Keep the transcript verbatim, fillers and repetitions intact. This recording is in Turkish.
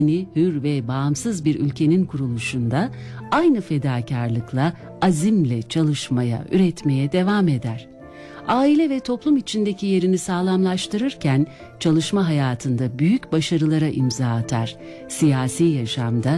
hür ve bağımsız bir ülkenin kuruluşunda aynı fedakarlıkla, azimle çalışmaya, üretmeye devam eder. Aile ve toplum içindeki yerini sağlamlaştırırken çalışma hayatında büyük başarılara imza atar. Siyasi yaşamda